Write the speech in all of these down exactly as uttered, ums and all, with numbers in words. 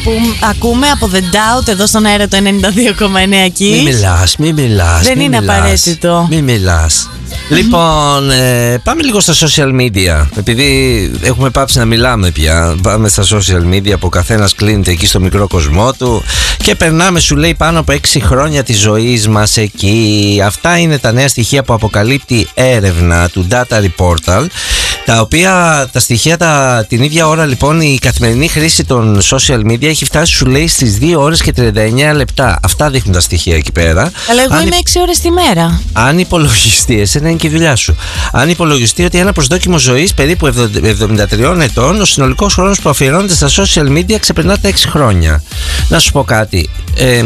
ακούμε από The Doubt εδώ στον αέρα το ενενήντα δύο κόμμα εννέα εκεί. Μη μιλάς, μη μιλάς. Δεν μη είναι μιλάς, απαραίτητο. Μη μιλάς. Λοιπόν, ε, πάμε λίγο στα social media. Επειδή έχουμε πάψει να μιλάμε πια, πάμε στα social media που ο καθένας κλείνεται εκεί στο μικρό κοσμό του και περνάμε, σου λέει, πάνω από έξι χρόνια της ζωής μας εκεί. Αυτά είναι τα νέα στοιχεία που αποκαλύπτει έρευνα του Data Reportal, τα οποία τα στοιχεία τα, την ίδια ώρα, λοιπόν, η καθημερινή χρήση των social media έχει φτάσει, σου λέει, στις δύο ώρες και τριάντα εννέα λεπτά. Αυτά δείχνουν τα στοιχεία εκεί πέρα. Αλλά εγώ αν, είμαι έξι ώρες τη μέρα. Αν υπολογιστεί, εσένα είναι και η δουλειά σου. Αν υπολογιστεί ότι ένα προσδόκιμο ζωής περίπου εβδομήντα τριών ετών, ο συνολικός χρόνος που αφιερώνεται στα social media ξεπερνά τα έξι χρόνια. Να σου πω κάτι. Ε,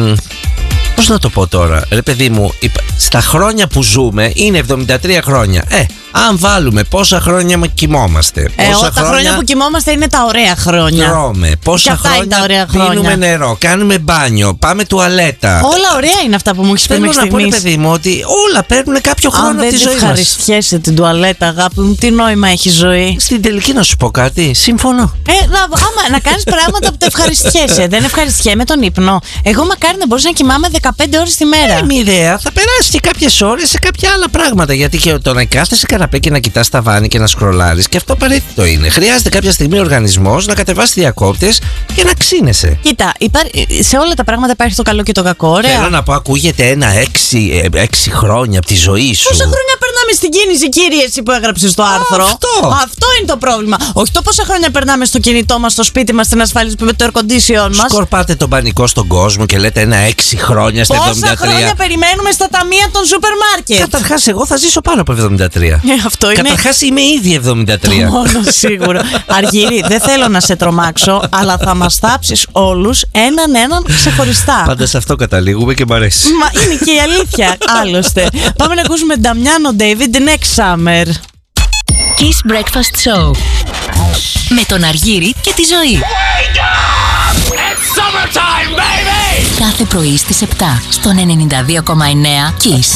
Πώς να το πω τώρα, ρε παιδί μου, στα χρόνια που ζούμε είναι εβδομήντα τρία χρόνια. Ε, αν βάλουμε πόσα χρόνια κοιμόμαστε. Ε, πόσα τα χρόνια... χρόνια που κοιμόμαστε είναι τα ωραία χρόνια. Τρώμε. Πόσα χρόνια πίνουμε νερό, κάνουμε μπάνιο, πάμε τουαλέτα. Όλα ωραία είναι αυτά που μου έχεις πει μέχρι στιγμής. Θέλω να πω, ρε παιδί μου, ότι όλα παίρνουν κάποιο χρόνο από τη ζωή μας. Αν δεν ευχαριστιέσαι την τουαλέτα, αγάπη μου, τι νόημα έχει ζωή. Στην τελική να σου πω κάτι, συμφωνώ. Ε, να, άμα, να κάνεις πράγματα που τα ευχαριστιέσαι. Δεν ευχαριστιέμαι τον ύπνο. Εγώ μακάρι να μπορούσα να κοιμάμαι δεκαπέντε ώρες τη μέρα. Ε, μη ιδέα, θα περάσει και κάποιες ώρες σε κάποια άλλα πράγματα. Γιατί και το να κάθεσαι καναπέ και να κοιτάς τα βάνη και να σκρολάρεις, και αυτό απαραίτητο είναι. Χρειάζεται κάποια στιγμή ο οργανισμός να κατεβάσει διακόπτες και να ξύνεσαι. Κοίτα, υπά... σε όλα τα πράγματα υπάρχει το καλό και το κακό. Ωραία. Θέλω να πω, ακούγεται ένα έξι, έξι χρόνια από τη ζωή σου. Πόσα χρόνια περνάμε στην κίνηση, κύριε, εσύ που έγραψε το άρθρο. Αυτό. Αυτό είναι το πρόβλημα. Όχι το πόσα χρόνια περνάμε στο κινητό μας, στο σπίτι μας, στην ασφάλιση με το air condition μας. Σκορπάτε τον πανικό στον κόσμο και λέτε ένα έξι χρόνια στα εβδομήντα τρία. Πόσα χρόνια περιμένουμε στα ταμεία των σούπερ μάρκετ. Καταρχάς, εγώ θα ζήσω πάνω από εβδομήντα τρία. Ε, αυτό είναι. Καταρχάς, είμαι ήδη εβδομήντα τρία. Το μόνο σίγουρο. Αργύρι, δεν θέλω να σε τρομάξω, αλλά θα μας θάψεις όλους έναν έναν ξεχωριστά. Πάντα σε αυτό καταλήγουμε και μ' αρέσει. Μα είναι και η αλήθεια, άλλωστε. Πάμε να ακούσουμε Νταμιάνο David Next Summer. Kiss Breakfast Show με τον Αργύρι και τη Ζωή. It's summertime, baby! Κάθε πρωί στις επτά στον ενενήντα δύο κόμμα εννέα Kiss.